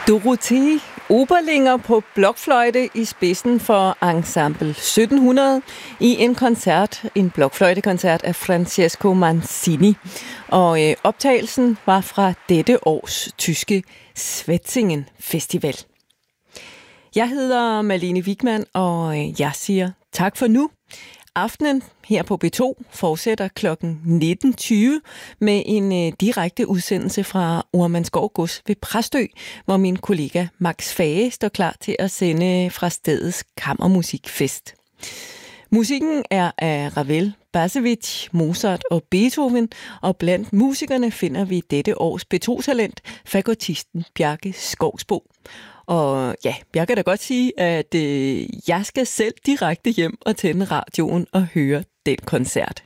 Dorothée Oberlinger på blokfløjte i spidsen for Ensemble 1700 i en blokfløjtekoncert af Francesco Mancini. Og optagelsen var fra dette års tyske Schwetzingen Festival. Jeg hedder Malene Wigman, og jeg siger tak for nu. Aftenen her på B2 fortsætter kl. 19.20 med en direkte udsendelse fra Ormandsgård Gods ved Præstø, hvor min kollega Max Fage står klar til at sende fra stedets kammermusikfest. Musikken er af Ravel, Basevich, Mozart og Beethoven, og blandt musikerne finder vi dette års B2-talent, fagottisten Bjarke Skovsbo. Og ja, jeg kan da godt sige, at jeg skal selv direkte hjem og tænde radioen og høre den koncert.